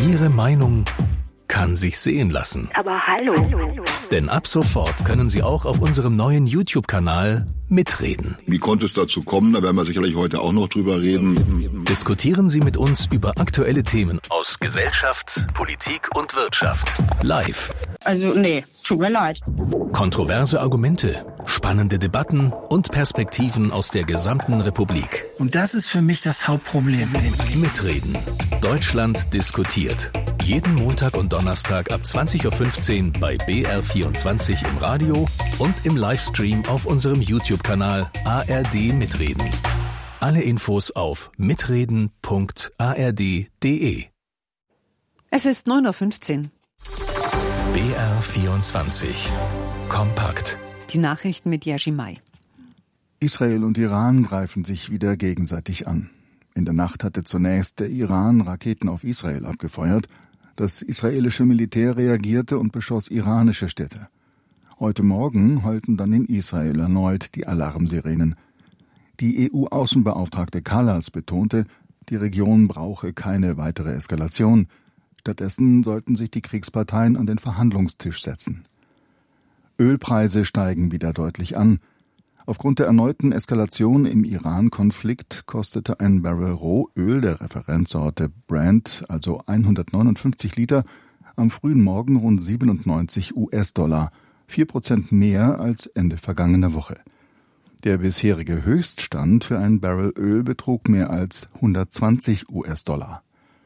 Ihre Meinung kann sich sehen lassen. Aber hallo. Denn ab sofort können Sie auch auf unserem neuen YouTube-Kanal mitreden. Wie konnte es dazu kommen? Da werden wir sicherlich heute auch noch drüber reden. Diskutieren Sie mit uns über aktuelle Themen aus Gesellschaft, Politik und Wirtschaft. Live. Also nee, tut mir leid. Kontroverse Argumente, spannende Debatten und Perspektiven aus der gesamten Republik. Und das ist für mich das Hauptproblem. Mitreden. Deutschland diskutiert. Jeden Montag und Donnerstag ab 20.15 Uhr bei BR24 im Radio und im Livestream auf unserem YouTube-Kanal ARD Mitreden. Alle Infos auf mitreden.ard.de. Es ist 9.15 Uhr. BR24. Kompakt. Die Nachrichten mit Jerzy May. Israel und Iran greifen sich wieder gegenseitig an. In der Nacht hatte zunächst der Iran Raketen auf Israel abgefeuert. Das israelische Militär reagierte und beschoss iranische Städte. Heute Morgen heulten dann in Israel erneut die Alarmsirenen. Die EU-Außenbeauftragte Kallas betonte, die Region brauche keine weitere Eskalation. Stattdessen sollten sich die Kriegsparteien an den Verhandlungstisch setzen. Ölpreise steigen wieder deutlich an. Aufgrund der erneuten Eskalation im Iran-Konflikt kostete ein Barrel Rohöl der Referenzsorte Brent, also 159 Liter, am frühen Morgen rund 97 US-Dollar, 4% mehr als Ende vergangener Woche. Der bisherige Höchststand für ein Barrel Öl betrug mehr als 120 US-Dollar.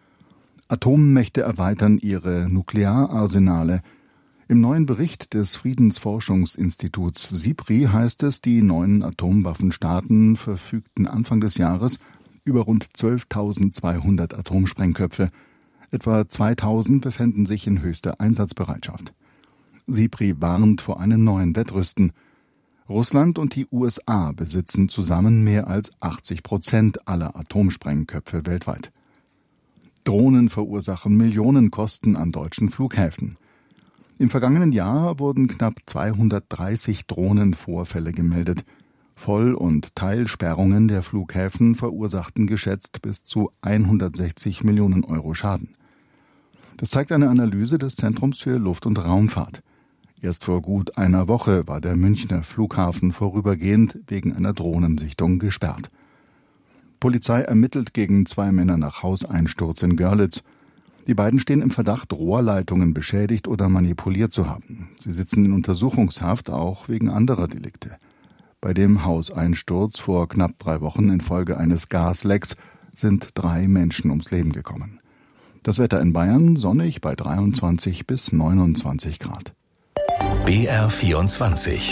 Atommächte erweitern ihre Nukleararsenale. Im neuen Bericht des Friedensforschungsinstituts SIPRI heißt es, die 9 Atomwaffenstaaten verfügten Anfang des Jahres über rund 12.200 Atomsprengköpfe. Etwa 2.000 befänden sich in höchster Einsatzbereitschaft. SIPRI warnt vor einem neuen Wettrüsten. Russland und die USA besitzen zusammen mehr als 80% aller Atomsprengköpfe weltweit. Drohnen verursachen Millionenkosten an deutschen Flughäfen. Im vergangenen Jahr wurden knapp 230 Drohnenvorfälle gemeldet. Voll- und Teilsperrungen der Flughäfen verursachten geschätzt bis zu 160 Millionen Euro Schaden. Das zeigt eine Analyse des Zentrums für Luft- und Raumfahrt. Erst vor gut einer Woche war der Münchner Flughafen vorübergehend wegen einer Drohnensichtung gesperrt. Polizei ermittelt gegen 2 Männer nach Hauseinsturz in Görlitz. Die beiden stehen im Verdacht, Rohrleitungen beschädigt oder manipuliert zu haben. Sie sitzen in Untersuchungshaft, auch wegen anderer Delikte. Bei dem Hauseinsturz vor knapp 3 Wochen infolge eines Gaslecks sind 3 Menschen ums Leben gekommen. Das Wetter in Bayern sonnig bei 23 bis 29 Grad. BR24.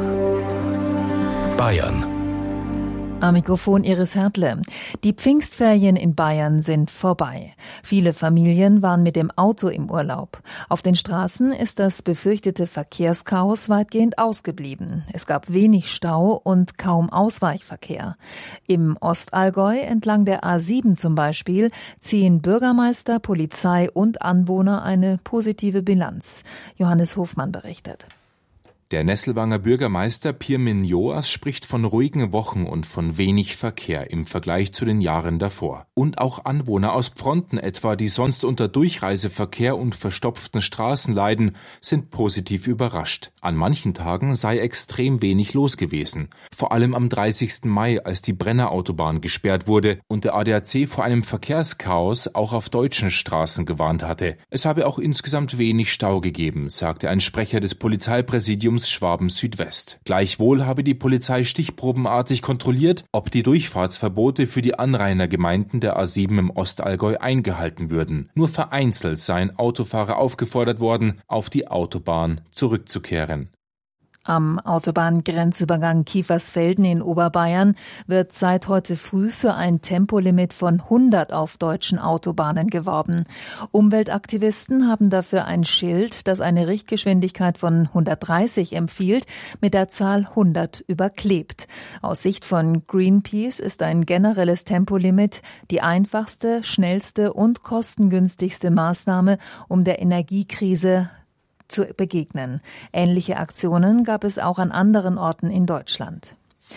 Bayern. Am Mikrofon Iris Hertle. Die Pfingstferien in Bayern sind vorbei. Viele Familien waren mit dem Auto im Urlaub. Auf den Straßen ist das befürchtete Verkehrschaos weitgehend ausgeblieben. Es gab wenig Stau und kaum Ausweichverkehr. Im Ostallgäu entlang der A7 zum Beispiel ziehen Bürgermeister, Polizei und Anwohner eine positive Bilanz. Johannes Hofmann berichtet. Der Nesselwanger Bürgermeister Pirmin Joas spricht von ruhigen Wochen und von wenig Verkehr im Vergleich zu den Jahren davor. Und auch Anwohner aus Pfronten etwa, die sonst unter Durchreiseverkehr und verstopften Straßen leiden, sind positiv überrascht. An manchen Tagen sei extrem wenig los gewesen. Vor allem am 30. Mai, als die Brennerautobahn gesperrt wurde und der ADAC vor einem Verkehrschaos auch auf deutschen Straßen gewarnt hatte. Es habe auch insgesamt wenig Stau gegeben, sagte ein Sprecher des Polizeipräsidiums Schwaben Südwest. Gleichwohl habe die Polizei stichprobenartig kontrolliert, ob die Durchfahrtsverbote für die Anrainergemeinden der A7 im Ostallgäu eingehalten würden. Nur vereinzelt seien Autofahrer aufgefordert worden, auf die Autobahn zurückzukehren. Am Autobahngrenzübergang Kiefersfelden in Oberbayern wird seit heute früh für ein Tempolimit von 100 auf deutschen Autobahnen geworben. Umweltaktivisten haben dafür ein Schild, das eine Richtgeschwindigkeit von 130 empfiehlt, mit der Zahl 100 überklebt. Aus Sicht von Greenpeace ist ein generelles Tempolimit die einfachste, schnellste und kostengünstigste Maßnahme, um der Energiekrise zu begegnen. Ähnliche Aktionen gab es auch an anderen Orten in Deutschland.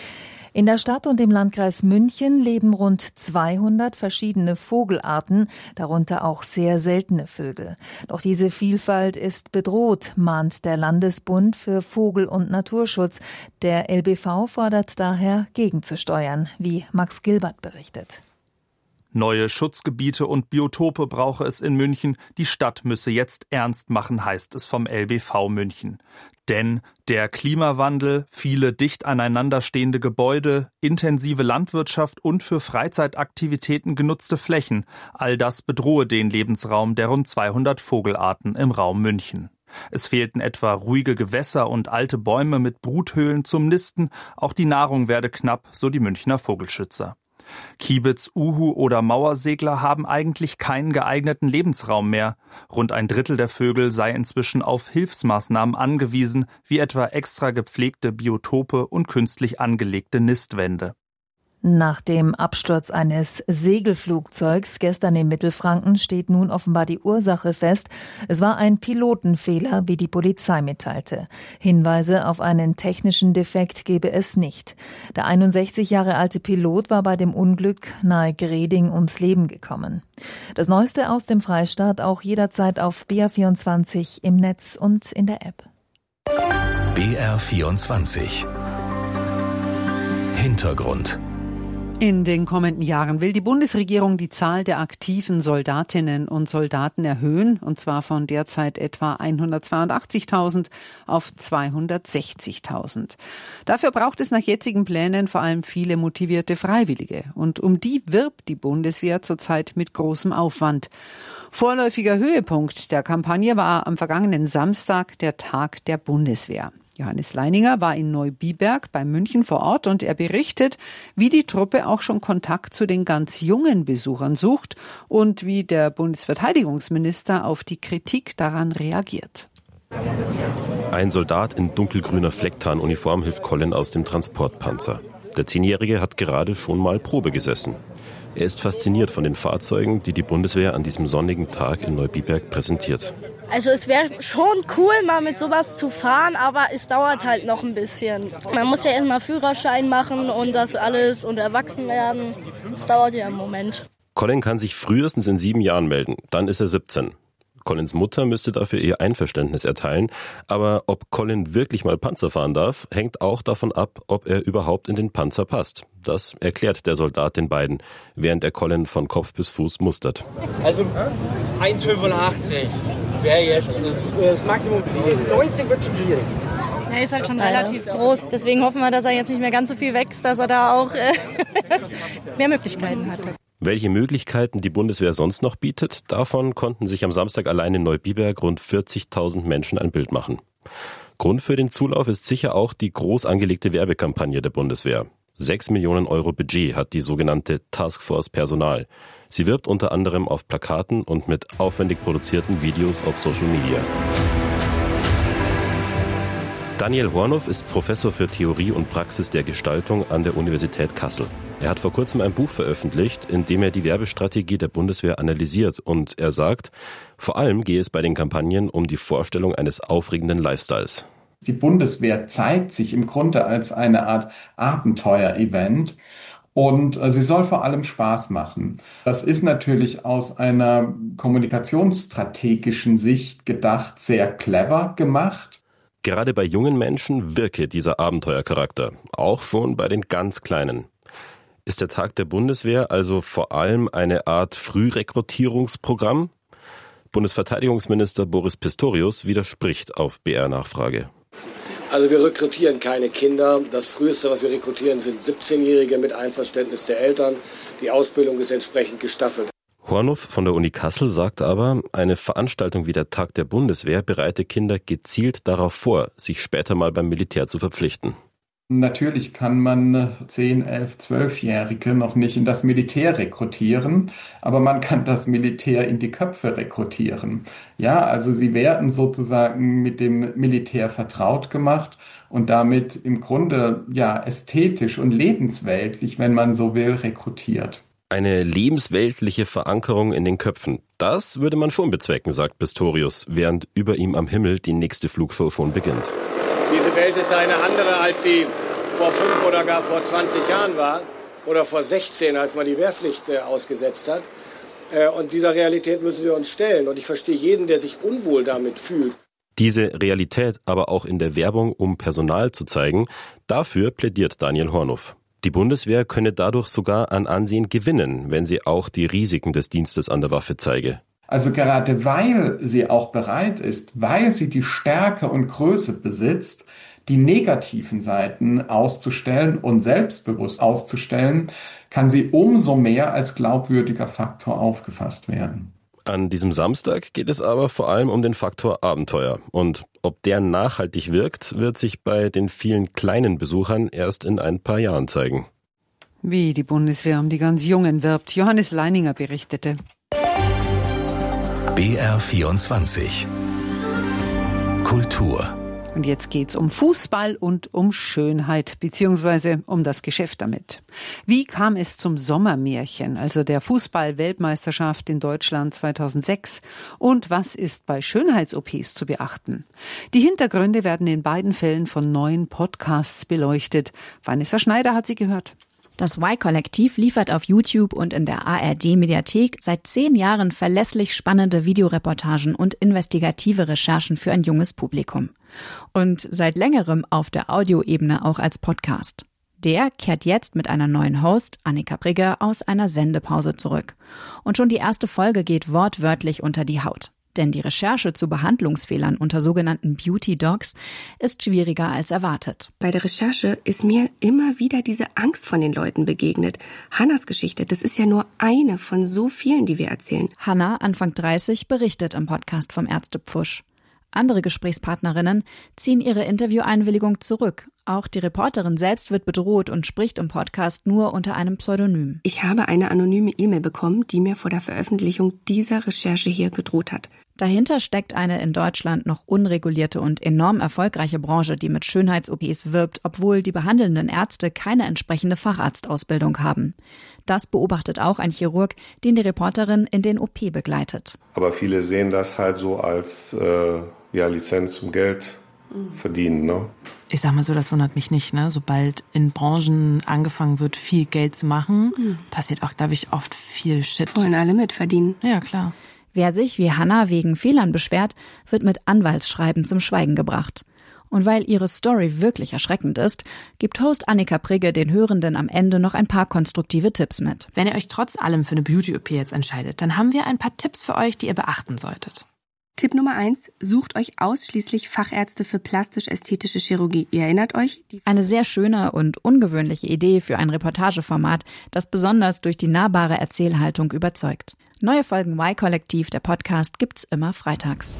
In der Stadt und im Landkreis München leben rund 200 verschiedene Vogelarten, darunter auch sehr seltene Vögel. Doch diese Vielfalt ist bedroht, mahnt der Landesbund für Vogel- und Naturschutz. Der LBV fordert daher, gegenzusteuern, wie Max Gilbert berichtet. Neue Schutzgebiete und Biotope brauche es in München. Die Stadt müsse jetzt ernst machen, heißt es vom LBV München. Denn der Klimawandel, viele dicht aneinanderstehende Gebäude, intensive Landwirtschaft und für Freizeitaktivitäten genutzte Flächen, all das bedrohe den Lebensraum der rund 200 Vogelarten im Raum München. Es fehlten etwa ruhige Gewässer und alte Bäume mit Bruthöhlen zum Nisten. Auch die Nahrung werde knapp, so die Münchner Vogelschützer. Kiebitz, Uhu oder Mauersegler haben eigentlich keinen geeigneten Lebensraum mehr. Rund ein Drittel der Vögel sei inzwischen auf Hilfsmaßnahmen angewiesen, wie etwa extra gepflegte Biotope und künstlich angelegte Nistwände. Nach dem Absturz eines Segelflugzeugs gestern in Mittelfranken steht nun offenbar die Ursache fest. Es war ein Pilotenfehler, wie die Polizei mitteilte. Hinweise auf einen technischen Defekt gebe es nicht. Der 61 Jahre alte Pilot war bei dem Unglück nahe Greding ums Leben gekommen. Das Neueste aus dem Freistaat auch jederzeit auf BR24 im Netz und in der App. BR24 Hintergrund. In den kommenden Jahren will die Bundesregierung die Zahl der aktiven Soldatinnen und Soldaten erhöhen, und zwar von derzeit etwa 182.000 auf 260.000. Dafür braucht es nach jetzigen Plänen vor allem viele motivierte Freiwillige. Und um die wirbt die Bundeswehr zurzeit mit großem Aufwand. Vorläufiger Höhepunkt der Kampagne war am vergangenen Samstag der Tag der Bundeswehr. Johannes Leininger war in Neubiberg bei München vor Ort und er berichtet, wie die Truppe auch schon Kontakt zu den ganz jungen Besuchern sucht und wie der Bundesverteidigungsminister auf die Kritik daran reagiert. Ein Soldat in dunkelgrüner Flecktarnuniform hilft Colin aus dem Transportpanzer. Der 10-Jährige hat gerade schon mal Probe gesessen. Er ist fasziniert von den Fahrzeugen, die die Bundeswehr an diesem sonnigen Tag in Neubiberg präsentiert. Also es wäre schon cool, mal mit sowas zu fahren, aber es dauert halt noch ein bisschen. Man muss ja erstmal Führerschein machen und das alles und erwachsen werden. Das dauert ja im Moment. Colin kann sich frühestens in 7 Jahren melden, dann ist er 17. Collins Mutter müsste dafür ihr Einverständnis erteilen, aber ob Colin wirklich mal Panzer fahren darf, hängt auch davon ab, ob er überhaupt in den Panzer passt. Das erklärt der Soldat den beiden, während er Colin von Kopf bis Fuß mustert. Also 1,85 wäre jetzt das Maximum. 90 wird schon schwierig. Er ist halt schon relativ groß, deswegen hoffen wir, dass er jetzt nicht mehr ganz so viel wächst, dass er da auch mehr Möglichkeiten hat. Welche Möglichkeiten die Bundeswehr sonst noch bietet, davon konnten sich am Samstag allein in Neubiberg rund 40.000 Menschen ein Bild machen. Grund für den Zulauf ist sicher auch die groß angelegte Werbekampagne der Bundeswehr. 6 Millionen Euro Budget hat die sogenannte Taskforce Personal. Sie wirbt unter anderem auf Plakaten und mit aufwendig produzierten Videos auf Social Media. Daniel Hornow ist Professor für Theorie und Praxis der Gestaltung an der Universität Kassel. Er hat vor kurzem ein Buch veröffentlicht, in dem er die Werbestrategie der Bundeswehr analysiert. Und er sagt, vor allem gehe es bei den Kampagnen um die Vorstellung eines aufregenden Lifestyles. Die Bundeswehr zeigt sich im Grunde als eine Art Abenteuer-Event. Und sie soll vor allem Spaß machen. Das ist natürlich aus einer kommunikationsstrategischen Sicht gedacht sehr clever gemacht. Gerade bei jungen Menschen wirke dieser Abenteuercharakter, auch schon bei den ganz Kleinen. Ist der Tag der Bundeswehr also vor allem eine Art Frührekrutierungsprogramm? Bundesverteidigungsminister Boris Pistorius widerspricht auf BR-Nachfrage. Also wir rekrutieren keine Kinder. Das Früheste, was wir rekrutieren, sind 17-Jährige mit Einverständnis der Eltern. Die Ausbildung ist entsprechend gestaffelt. Hornow von der Uni Kassel sagt aber, eine Veranstaltung wie der Tag der Bundeswehr bereite Kinder gezielt darauf vor, sich später mal beim Militär zu verpflichten. Natürlich kann man 10-, 11-, 12-Jährige noch nicht in das Militär rekrutieren, aber man kann das Militär in die Köpfe rekrutieren. Ja, also sie werden sozusagen mit dem Militär vertraut gemacht und damit im Grunde ja ästhetisch und lebensweltlich, wenn man so will, rekrutiert. Eine lebensweltliche Verankerung in den Köpfen, das würde man schon bezwecken, sagt Pistorius, während über ihm am Himmel die nächste Flugshow schon beginnt. Diese Welt ist eine andere als die vor 5 oder gar vor 20 Jahren war oder vor 16, als man die Wehrpflicht ausgesetzt hat. Und dieser Realität müssen wir uns stellen. Und ich verstehe jeden, der sich unwohl damit fühlt. Diese Realität aber auch in der Werbung, um Personal zu zeigen, dafür plädiert Daniel Hornuf. Die Bundeswehr könne dadurch sogar an Ansehen gewinnen, wenn sie auch die Risiken des Dienstes an der Waffe zeige. Also gerade weil sie auch bereit ist, weil sie die Stärke und Größe besitzt, die negativen Seiten auszustellen und selbstbewusst auszustellen, kann sie umso mehr als glaubwürdiger Faktor aufgefasst werden. An diesem Samstag geht es aber vor allem um den Faktor Abenteuer. Und ob der nachhaltig wirkt, wird sich bei den vielen kleinen Besuchern erst in ein paar Jahren zeigen. Wie die Bundeswehr um die ganz Jungen wirbt. Johannes Leininger berichtete. BR24 Kultur. Und jetzt geht's um Fußball und um Schönheit, beziehungsweise um das Geschäft damit. Wie kam es zum Sommermärchen, also der Fußball-Weltmeisterschaft in Deutschland 2006? Und was ist bei Schönheits-OPs zu beachten? Die Hintergründe werden in beiden Fällen von neuen Podcasts beleuchtet. Vanessa Schneider hat sie gehört. Das Y-Kollektiv liefert auf YouTube und in der ARD-Mediathek seit 10 Jahren verlässlich spannende Videoreportagen und investigative Recherchen für ein junges Publikum. Und seit längerem auf der Audioebene auch als Podcast. Der kehrt jetzt mit einer neuen Host, Annika Brigge, aus einer Sendepause zurück. Und schon die erste Folge geht wortwörtlich unter die Haut. Denn die Recherche zu Behandlungsfehlern unter sogenannten Beauty Dogs ist schwieriger als erwartet. Bei der Recherche ist mir immer wieder diese Angst von den Leuten begegnet. Hannas Geschichte, das ist ja nur eine von so vielen, die wir erzählen. Hanna, Anfang 30, berichtet im Podcast vom Ärztepfusch. Andere Gesprächspartnerinnen ziehen ihre Intervieweinwilligung zurück. Auch die Reporterin selbst wird bedroht und spricht im Podcast nur unter einem Pseudonym. Ich habe eine anonyme E-Mail bekommen, die mir vor der Veröffentlichung dieser Recherche hier gedroht hat. Dahinter steckt eine in Deutschland noch unregulierte und enorm erfolgreiche Branche, die mit Schönheits-OPs wirbt, obwohl die behandelnden Ärzte keine entsprechende Facharztausbildung haben. Das beobachtet auch ein Chirurg, den die Reporterin in den OP begleitet. Aber viele sehen das halt so als Lizenz zum Geld verdienen, ne? Ich sag mal so, das wundert mich nicht, ne? Sobald in Branchen angefangen wird, viel Geld zu machen, passiert auch, glaube ich, oft viel Shit. Wollen alle mitverdienen. Ja, klar. Wer sich wie Hanna wegen Fehlern beschwert, wird mit Anwaltsschreiben zum Schweigen gebracht. Und weil ihre Story wirklich erschreckend ist, gibt Host Annika Brigge den Hörenden am Ende noch ein paar konstruktive Tipps mit. Wenn ihr euch trotz allem für eine Beauty-OP jetzt entscheidet, dann haben wir ein paar Tipps für euch, die ihr beachten solltet. Tipp Nummer 1, sucht euch ausschließlich Fachärzte für plastisch-ästhetische Chirurgie. Ihr erinnert euch? Eine sehr schöne und ungewöhnliche Idee für ein Reportageformat, das besonders durch die nahbare Erzählhaltung überzeugt. Neue Folgen Y-Kollektiv, der Podcast, gibt's immer freitags.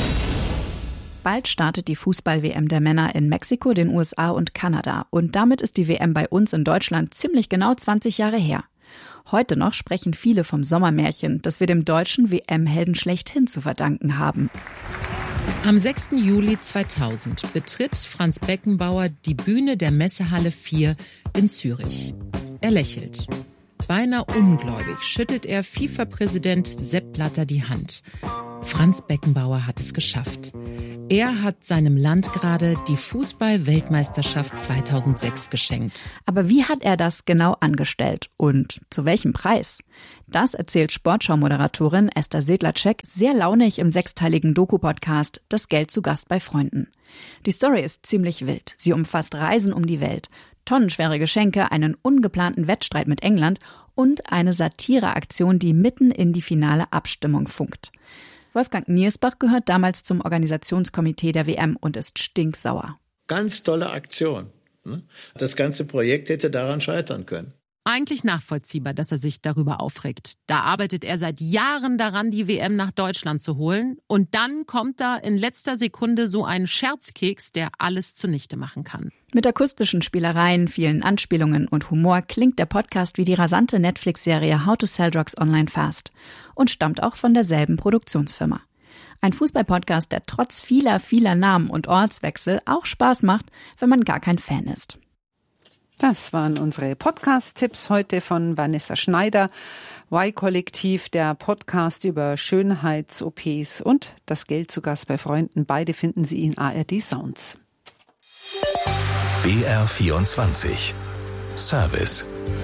Bald startet die Fußball-WM der Männer in Mexiko, den USA und Kanada. Und damit ist die WM bei uns in Deutschland ziemlich genau 20 Jahre her. Heute noch sprechen viele vom Sommermärchen, das wir dem deutschen WM-Helden schlechthin zu verdanken haben. Am 6. Juli 2000 betritt Franz Beckenbauer die Bühne der Messehalle 4 in Zürich. Er lächelt. Beinahe ungläubig schüttelt er FIFA-Präsident Sepp Blatter die Hand. Franz Beckenbauer hat es geschafft. Er hat seinem Land gerade die Fußball-Weltmeisterschaft 2006 geschenkt. Aber wie hat er das genau angestellt und zu welchem Preis? Das erzählt Sportschau-Moderatorin Esther Sedlacek sehr launig im 6-teiligen Doku-Podcast Das Geld zu Gast bei Freunden. Die Story ist ziemlich wild. Sie umfasst Reisen um die Welt, tonnenschwere Geschenke, einen ungeplanten Wettstreit mit England und eine Satireaktion, die mitten in die finale Abstimmung funkt. Wolfgang Niersbach gehört damals zum Organisationskomitee der WM und ist stinksauer. Ganz tolle Aktion. Das ganze Projekt hätte daran scheitern können. Eigentlich nachvollziehbar, dass er sich darüber aufregt. Da arbeitet er seit Jahren daran, die WM nach Deutschland zu holen. Und dann kommt da in letzter Sekunde so ein Scherzkeks, der alles zunichte machen kann. Mit akustischen Spielereien, vielen Anspielungen und Humor klingt der Podcast wie die rasante Netflix-Serie How to Sell Drugs Online Fast und stammt auch von derselben Produktionsfirma. Ein Fußball-Podcast, der trotz vieler Namen und Ortswechsel auch Spaß macht, wenn man gar kein Fan ist. Das waren unsere Podcast-Tipps heute von Vanessa Schneider. Y-Kollektiv, der Podcast über Schönheits-OPs und Das Geld zu Gast bei Freunden. Beide finden Sie in ARD Sounds. BR24 Service.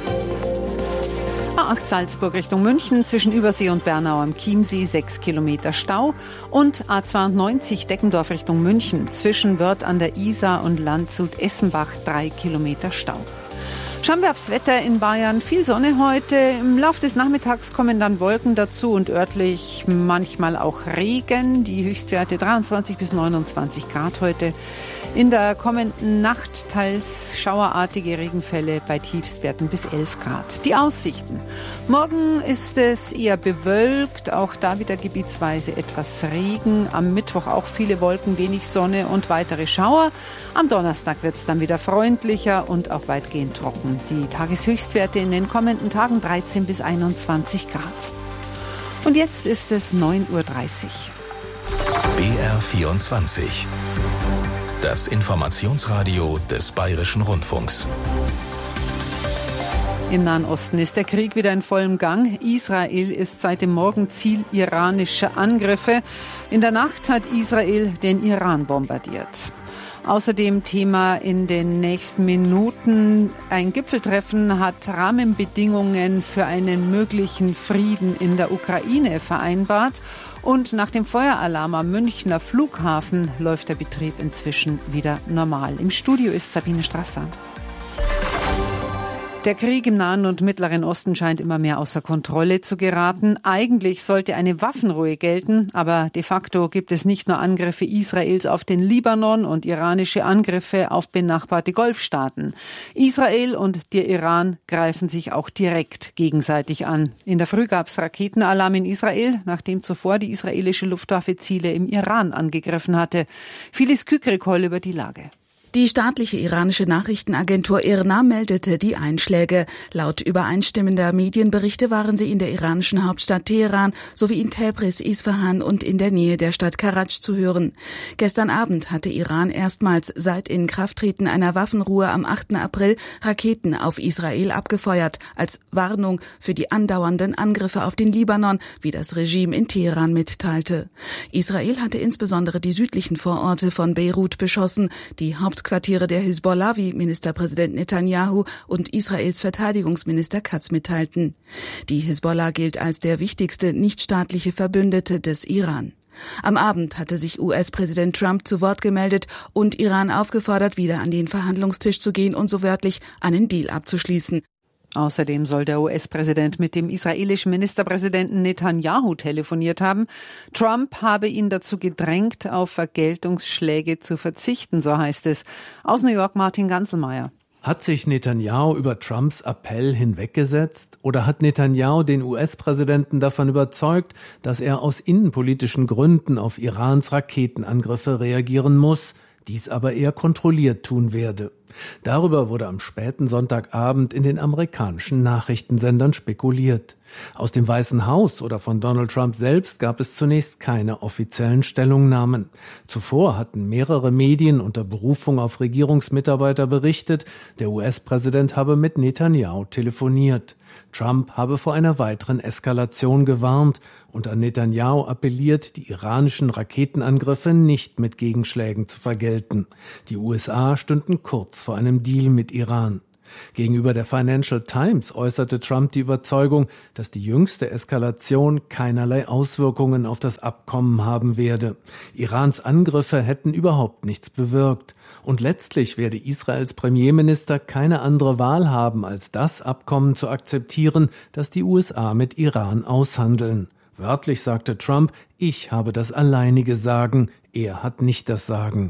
A8 Salzburg Richtung München zwischen Übersee und Bernau am Chiemsee 6 Kilometer Stau und A92 Deckendorf Richtung München zwischen Wörth an der Isar und Landshut-Essenbach 3 Kilometer Stau. Schauen wir aufs Wetter in Bayern. Viel Sonne heute. Im Laufe des Nachmittags kommen dann Wolken dazu und örtlich manchmal auch Regen. Die Höchstwerte 23 bis 29 Grad heute. In der kommenden Nacht teils schauerartige Regenfälle bei Tiefstwerten bis 11 Grad. Die Aussichten. Morgen ist es eher bewölkt, auch da wieder gebietsweise etwas Regen. Am Mittwoch auch viele Wolken, wenig Sonne und weitere Schauer. Am Donnerstag wird es dann wieder freundlicher und auch weitgehend trocken. Die Tageshöchstwerte in den kommenden Tagen 13 bis 21 Grad. Und jetzt ist es 9:30 Uhr. BR24. Das Informationsradio des Bayerischen Rundfunks. Im Nahen Osten ist der Krieg wieder in vollem Gang. Israel ist seit dem Morgen Ziel iranischer Angriffe. In der Nacht hat Israel den Iran bombardiert. Außerdem Thema in den nächsten Minuten. Ein Gipfeltreffen hat Rahmenbedingungen für einen möglichen Frieden in der Ukraine vereinbart. Und nach dem Feueralarm am Münchner Flughafen läuft der Betrieb inzwischen wieder normal. Im Studio ist Sabine Strasser. Der Krieg im Nahen und Mittleren Osten scheint immer mehr außer Kontrolle zu geraten. Eigentlich sollte eine Waffenruhe gelten, aber de facto gibt es nicht nur Angriffe Israels auf den Libanon und iranische Angriffe auf benachbarte Golfstaaten. Israel und der Iran greifen sich auch direkt gegenseitig an. In der Früh gab es Raketenalarm in Israel, nachdem zuvor die israelische Luftwaffe Ziele im Iran angegriffen hatte. Phyllis Kükrikoll über die Lage. Die staatliche iranische Nachrichtenagentur IRNA meldete die Einschläge. Laut übereinstimmender Medienberichte waren sie in der iranischen Hauptstadt Teheran sowie in Tabriz, Isfahan und in der Nähe der Stadt Karaj zu hören. Gestern Abend hatte Iran erstmals seit Inkrafttreten einer Waffenruhe am 8. April Raketen auf Israel abgefeuert, als Warnung für die andauernden Angriffe auf den Libanon, wie das Regime in Teheran mitteilte. Israel hatte insbesondere die südlichen Vororte von Beirut beschossen, die Hauptquartiere der Hisbollah, wie Ministerpräsident Netanyahu und Israels Verteidigungsminister Katz mitteilten. Die Hisbollah gilt als der wichtigste nichtstaatliche Verbündete des Iran. Am Abend hatte sich US-Präsident Trump zu Wort gemeldet und Iran aufgefordert, wieder an den Verhandlungstisch zu gehen und so wörtlich einen Deal abzuschließen. Außerdem soll der US-Präsident mit dem israelischen Ministerpräsidenten Netanyahu telefoniert haben. Trump habe ihn dazu gedrängt, auf Vergeltungsschläge zu verzichten, so heißt es. Aus New York Martin Ganselmeier. Hat sich Netanyahu über Trumps Appell hinweggesetzt oder hat Netanyahu den US-Präsidenten davon überzeugt, dass er aus innenpolitischen Gründen auf Irans Raketenangriffe reagieren muss, dies aber eher kontrolliert tun werde? Darüber wurde am späten Sonntagabend in den amerikanischen Nachrichtensendern spekuliert. Aus dem Weißen Haus oder von Donald Trump selbst gab es zunächst keine offiziellen Stellungnahmen. Zuvor hatten mehrere Medien unter Berufung auf Regierungsmitarbeiter berichtet, der US-Präsident habe mit Netanyahu telefoniert. Trump habe vor einer weiteren Eskalation gewarnt und an Netanyahu appelliert, die iranischen Raketenangriffe nicht mit Gegenschlägen zu vergelten. Die USA stünden kurz vor einem Deal mit Iran. Gegenüber der Financial Times äußerte Trump die Überzeugung, dass die jüngste Eskalation keinerlei Auswirkungen auf das Abkommen haben werde. Irans Angriffe hätten überhaupt nichts bewirkt. Und letztlich werde Israels Premierminister keine andere Wahl haben, als das Abkommen zu akzeptieren, das die USA mit Iran aushandeln. Wörtlich sagte Trump, ich habe das alleinige Sagen, er hat nicht das Sagen.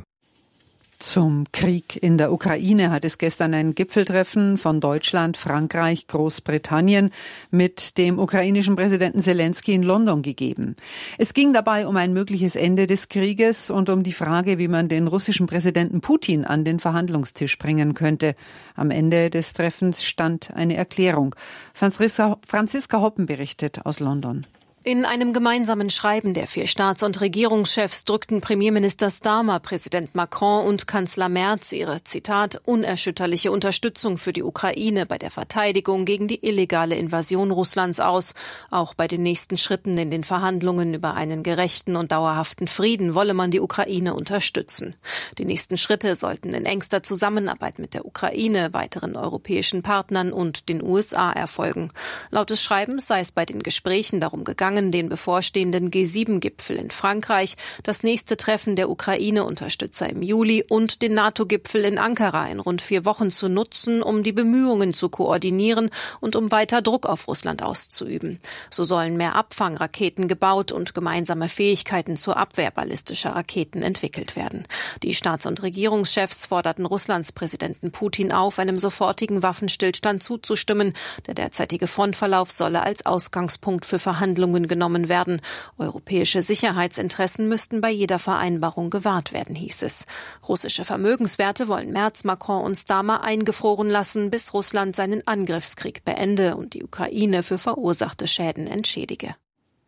Zum Krieg in der Ukraine hat es gestern ein Gipfeltreffen von Deutschland, Frankreich, Großbritannien mit dem ukrainischen Präsidenten Selenskyj in London gegeben. Es ging dabei um ein mögliches Ende des Krieges und um die Frage, wie man den russischen Präsidenten Putin an den Verhandlungstisch bringen könnte. Am Ende des Treffens stand eine Erklärung. Franziska Hoppen berichtet aus London. In einem gemeinsamen Schreiben der 4 Staats- und Regierungschefs drückten Premierminister Starmer, Präsident Macron und Kanzler Merz ihre, Zitat, unerschütterliche Unterstützung für die Ukraine bei der Verteidigung gegen die illegale Invasion Russlands aus. Auch bei den nächsten Schritten in den Verhandlungen über einen gerechten und dauerhaften Frieden wolle man die Ukraine unterstützen. Die nächsten Schritte sollten in engster Zusammenarbeit mit der Ukraine, weiteren europäischen Partnern und den USA erfolgen. Laut des Schreibens sei es bei den Gesprächen darum gegangen, den bevorstehenden G7-Gipfel in Frankreich, das nächste Treffen der Ukraine-Unterstützer im Juli und den NATO-Gipfel in Ankara in rund 4 Wochen zu nutzen, um die Bemühungen zu koordinieren und um weiter Druck auf Russland auszuüben. So sollen mehr Abfangraketen gebaut und gemeinsame Fähigkeiten zur Abwehr ballistischer Raketen entwickelt werden. Die Staats- und Regierungschefs forderten Russlands Präsidenten Putin auf, einem sofortigen Waffenstillstand zuzustimmen. Der derzeitige Frontverlauf solle als Ausgangspunkt für Verhandlungen genommen werden. Europäische Sicherheitsinteressen müssten bei jeder Vereinbarung gewahrt werden, hieß es. Russische Vermögenswerte wollen Merz, Macron und Starmer eingefroren lassen, bis Russland seinen Angriffskrieg beende und die Ukraine für verursachte Schäden entschädige.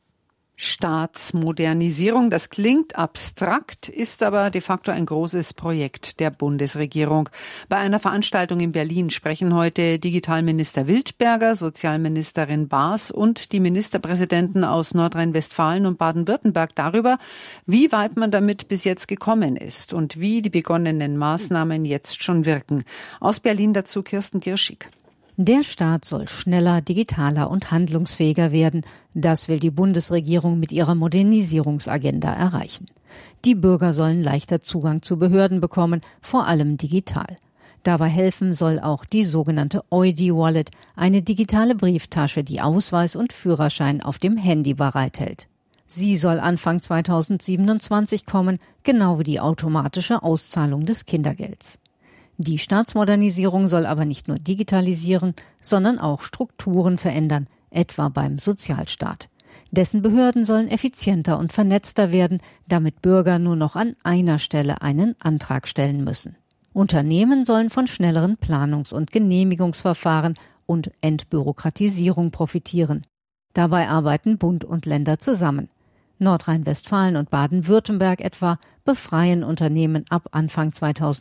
Staatsmodernisierung, das klingt abstrakt, ist aber de facto ein großes Projekt der Bundesregierung. Bei einer Veranstaltung in Berlin sprechen heute Digitalminister Wildberger, Sozialministerin Baas und die Ministerpräsidenten aus Nordrhein-Westfalen und Baden-Württemberg darüber, wie weit man damit bis jetzt gekommen ist und wie die begonnenen Maßnahmen jetzt schon wirken. Aus Berlin dazu Kirsten Girschig. Der Staat soll schneller, digitaler und handlungsfähiger werden. Das will die Bundesregierung mit ihrer Modernisierungsagenda erreichen. Die Bürger sollen leichter Zugang zu Behörden bekommen, vor allem digital. Dabei helfen soll auch die sogenannte EUDI-Wallet, eine digitale Brieftasche, die Ausweis und Führerschein auf dem Handy bereithält. Sie soll Anfang 2027 kommen, genau wie die automatische Auszahlung des Kindergelds. Die Staatsmodernisierung soll aber nicht nur digitalisieren, sondern auch Strukturen verändern, etwa beim Sozialstaat. Dessen Behörden sollen effizienter und vernetzter werden, damit Bürger nur noch an einer Stelle einen Antrag stellen müssen. Unternehmen sollen von schnelleren Planungs- und Genehmigungsverfahren und Entbürokratisierung profitieren. Dabei arbeiten Bund und Länder zusammen. Nordrhein-Westfalen und Baden-Württemberg etwa befreien Unternehmen ab Anfang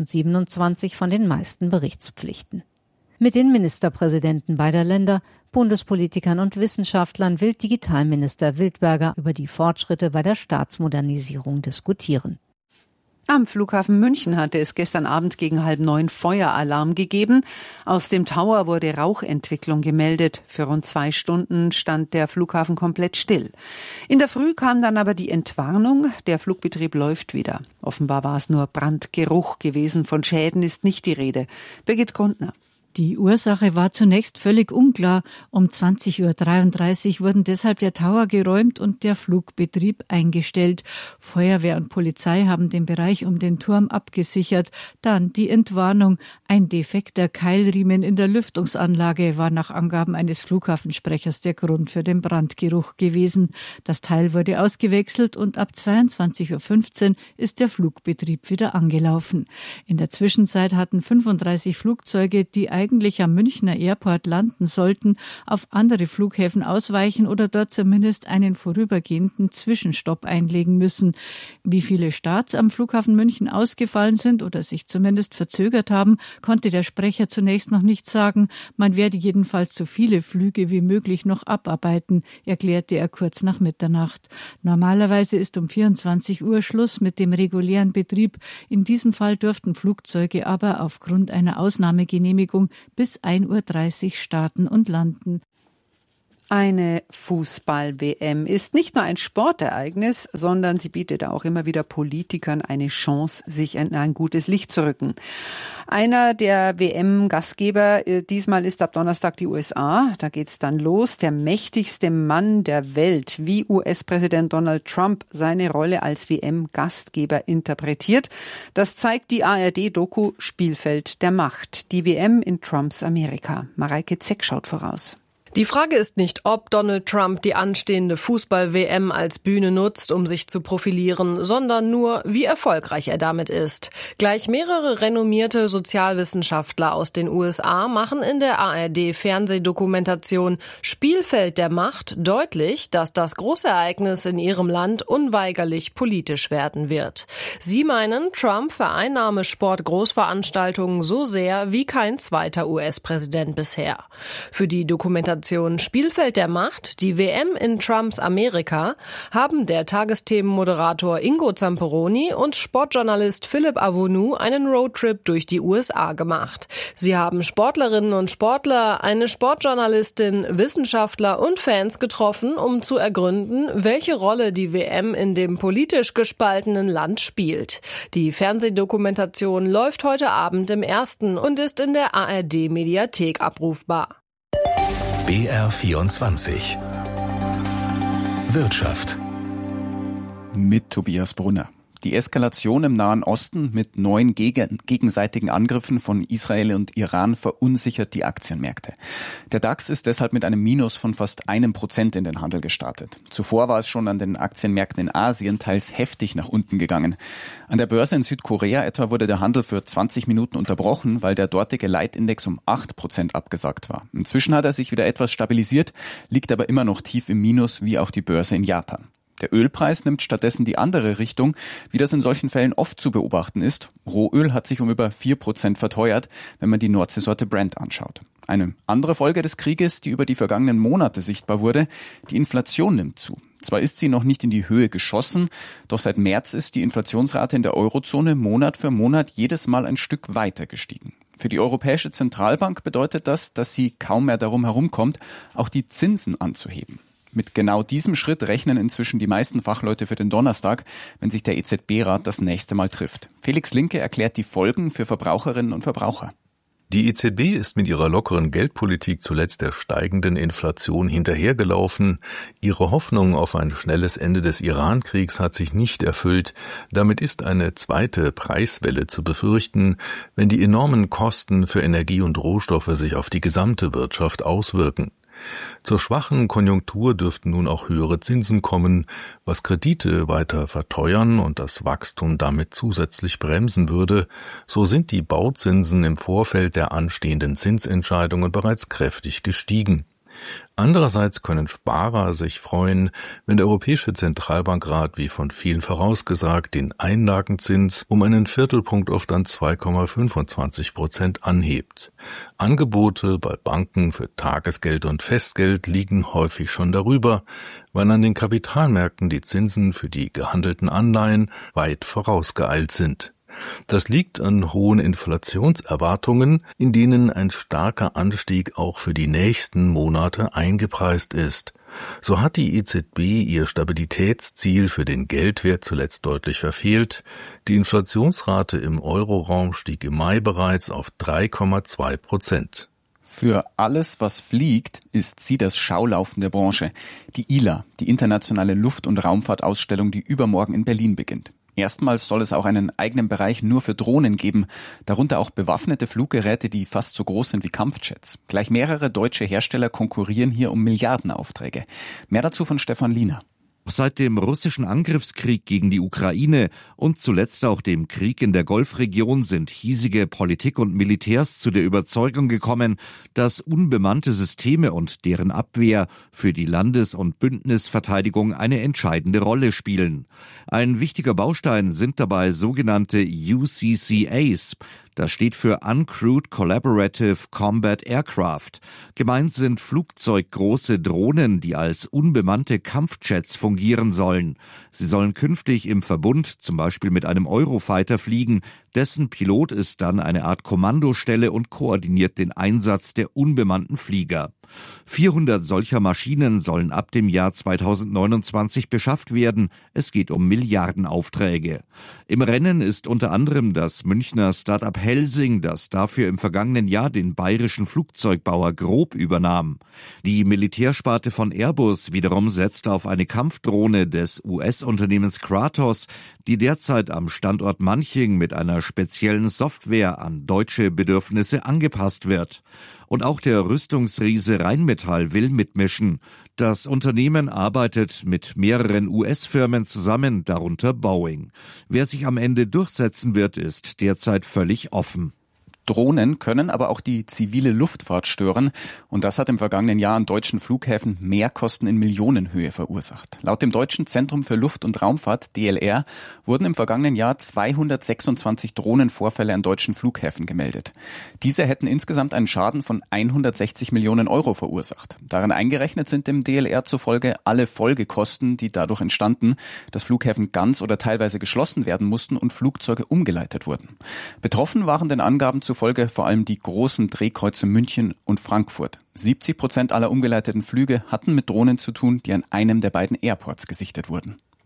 2027 von den meisten Berichtspflichten. Mit den Ministerpräsidenten beider Länder, Bundespolitikern und Wissenschaftlern will Digitalminister Wildberger über die Fortschritte bei der Staatsmodernisierung diskutieren. Am Flughafen München hatte es gestern Abend gegen 8:30 Feueralarm gegeben. Aus dem Tower wurde Rauchentwicklung gemeldet. Für rund 2 Stunden stand der Flughafen komplett still. In der Früh kam dann aber die Entwarnung, der Flugbetrieb läuft wieder. Offenbar war es nur Brandgeruch gewesen, von Schäden ist nicht die Rede. Birgit Grundner. Die Ursache war zunächst völlig unklar. Um 20:33 Uhr wurden deshalb der Tower geräumt und der Flugbetrieb eingestellt. Feuerwehr und Polizei haben den Bereich um den Turm abgesichert. Dann die Entwarnung. Ein defekter Keilriemen in der Lüftungsanlage war nach Angaben eines Flughafensprechers der Grund für den Brandgeruch gewesen. Das Teil wurde ausgewechselt und ab 22:15 Uhr ist der Flugbetrieb wieder angelaufen. In der Zwischenzeit hatten 35 Flugzeuge, die eigentlich am Münchner Airport landen sollten, auf andere Flughäfen ausweichen oder dort zumindest einen vorübergehenden Zwischenstopp einlegen müssen. Wie viele Starts am Flughafen München ausgefallen sind oder sich zumindest verzögert haben, konnte der Sprecher zunächst noch nicht sagen. Man werde jedenfalls so viele Flüge wie möglich noch abarbeiten, erklärte er kurz nach Mitternacht. Normalerweise ist um 24 Uhr Schluss mit dem regulären Betrieb. In diesem Fall durften Flugzeuge aber aufgrund einer Ausnahmegenehmigung bis 1:30 Uhr starten und landen. Eine Fußball-WM ist nicht nur ein Sportereignis, sondern sie bietet auch immer wieder Politikern eine Chance, sich in ein gutes Licht zu rücken. Einer der WM-Gastgeber diesmal ist ab Donnerstag die USA. Da geht's dann los. Der mächtigste Mann der Welt, wie US-Präsident Donald Trump seine Rolle als WM-Gastgeber interpretiert. Das zeigt die ARD-Doku Spielfeld der Macht. Die WM in Trumps Amerika. Mareike Zeck schaut voraus. Die Frage ist nicht, ob Donald Trump die anstehende Fußball-WM als Bühne nutzt, um sich zu profilieren, sondern nur, wie erfolgreich er damit ist. Gleich mehrere renommierte Sozialwissenschaftler aus den USA machen in der ARD-Fernsehdokumentation Spielfeld der Macht deutlich, dass das Großereignis in ihrem Land unweigerlich politisch werden wird. Sie meinen, Trump vereinnahme Sportgroßveranstaltungen so sehr wie kein zweiter US-Präsident bisher. Für die Dokumentation Spielfeld der Macht, die WM in Trumps Amerika, haben der Tagesthemenmoderator Ingo Zamperoni und Sportjournalist Philipp Avonu einen Roadtrip durch die USA gemacht. Sie haben Sportlerinnen und Sportler, eine Sportjournalistin, Wissenschaftler und Fans getroffen, um zu ergründen, welche Rolle die WM in dem politisch gespaltenen Land spielt. Die Fernsehdokumentation läuft heute Abend im Ersten und ist in der ARD-Mediathek abrufbar. BR24 Wirtschaft mit Tobias Brunner. Die Eskalation im Nahen Osten mit neuen gegenseitigen Angriffen von Israel und Iran verunsichert die Aktienmärkte. Der DAX ist deshalb mit einem Minus von fast 1% in den Handel gestartet. Zuvor war es schon an den Aktienmärkten in Asien teils heftig nach unten gegangen. An der Börse in Südkorea etwa wurde der Handel für 20 Minuten unterbrochen, weil der dortige Leitindex um 8% abgesagt war. Inzwischen hat er sich wieder etwas stabilisiert, liegt aber immer noch tief im Minus, wie auch die Börse in Japan. Der Ölpreis nimmt stattdessen die andere Richtung, wie das in solchen Fällen oft zu beobachten ist. Rohöl hat sich um über 4% verteuert, wenn man die Nordseesorte Brent anschaut. Eine andere Folge des Krieges, die über die vergangenen Monate sichtbar wurde, die Inflation nimmt zu. Zwar ist sie noch nicht in die Höhe geschossen, doch seit März ist die Inflationsrate in der Eurozone Monat für Monat jedes Mal ein Stück weiter gestiegen. Für die Europäische Zentralbank bedeutet das, dass sie kaum mehr darum herumkommt, auch die Zinsen anzuheben. Mit genau diesem Schritt rechnen inzwischen die meisten Fachleute für den Donnerstag, wenn sich der EZB-Rat das nächste Mal trifft. Felix Linke erklärt die Folgen für Verbraucherinnen und Verbraucher. Die EZB ist mit ihrer lockeren Geldpolitik zuletzt der steigenden Inflation hinterhergelaufen. Ihre Hoffnung auf ein schnelles Ende des Iran-Kriegs hat sich nicht erfüllt. Damit ist eine zweite Preiswelle zu befürchten, wenn die enormen Kosten für Energie und Rohstoffe sich auf die gesamte Wirtschaft auswirken. Zur schwachen Konjunktur dürften nun auch höhere Zinsen kommen, was Kredite weiter verteuern und das Wachstum damit zusätzlich bremsen würde. So sind die Bauzinsen im Vorfeld der anstehenden Zinsentscheidungen bereits kräftig gestiegen. Andererseits können Sparer sich freuen, wenn der Europäische Zentralbankrat, wie von vielen vorausgesagt, den Einlagenzins um einen Viertelpunkt auf dann 2,25% anhebt. Angebote bei Banken für Tagesgeld und Festgeld liegen häufig schon darüber, weil an den Kapitalmärkten die Zinsen für die gehandelten Anleihen weit vorausgeeilt sind. Das liegt an hohen Inflationserwartungen, in denen ein starker Anstieg auch für die nächsten Monate eingepreist ist. So hat die EZB ihr Stabilitätsziel für den Geldwert zuletzt deutlich verfehlt. Die Inflationsrate im Euroraum stieg im Mai bereits auf 3,2%. Für alles, was fliegt, ist sie das Schaulaufen der Branche. Die ILA, die internationale Luft- und Raumfahrtausstellung, die übermorgen in Berlin beginnt. Erstmals soll es auch einen eigenen Bereich nur für Drohnen geben, darunter auch bewaffnete Fluggeräte, die fast so groß sind wie Kampfjets. Gleich mehrere deutsche Hersteller konkurrieren hier um Milliardenaufträge. Mehr dazu von Stefan Liener. Seit dem russischen Angriffskrieg gegen die Ukraine und zuletzt auch dem Krieg in der Golfregion sind hiesige Politik und Militärs zu der Überzeugung gekommen, dass unbemannte Systeme und deren Abwehr für die Landes- und Bündnisverteidigung eine entscheidende Rolle spielen. Ein wichtiger Baustein sind dabei sogenannte UCCAs. Das steht für Uncrewed Collaborative Combat Aircraft. Gemeint sind flugzeuggroße Drohnen, die als unbemannte Kampfjets fungieren sollen. Sie sollen künftig im Verbund zum Beispiel mit einem Eurofighter fliegen. Dessen Pilot ist dann eine Art Kommandostelle und koordiniert den Einsatz der unbemannten Flieger. 400 solcher Maschinen sollen ab dem Jahr 2029 beschafft werden. Es geht um Milliardenaufträge. Im Rennen ist unter anderem das Münchner Start-up Helsing, das dafür im vergangenen Jahr den bayerischen Flugzeugbauer Grob übernahm. Die Militärsparte von Airbus wiederum setzt auf eine Kampfdrohne des US-Unternehmens Kratos, die derzeit am Standort Manching mit einer speziellen Software an deutsche Bedürfnisse angepasst wird. Und auch der Rüstungsriese Rheinmetall will mitmischen. Das Unternehmen arbeitet mit mehreren US-Firmen zusammen, darunter Boeing. Wer sich am Ende durchsetzen wird, ist derzeit völlig offen. Drohnen können aber auch die zivile Luftfahrt stören und das hat im vergangenen Jahr an deutschen Flughäfen Mehrkosten in Millionenhöhe verursacht. Laut dem Deutschen Zentrum für Luft- und Raumfahrt, DLR, wurden im vergangenen Jahr 226 Drohnenvorfälle an deutschen Flughäfen gemeldet. Diese hätten insgesamt einen Schaden von 160 Millionen Euro verursacht. Darin eingerechnet sind dem DLR zufolge alle Folgekosten, die dadurch entstanden, dass Flughäfen ganz oder teilweise geschlossen werden mussten und Flugzeuge umgeleitet wurden. Betroffen waren den Angaben zufolge vor allem die großen Drehkreuze München und Frankfurt. 70% aller umgeleiteten Flüge hatten mit Drohnen zu tun, die an einem der beiden Airports gesichtet wurden.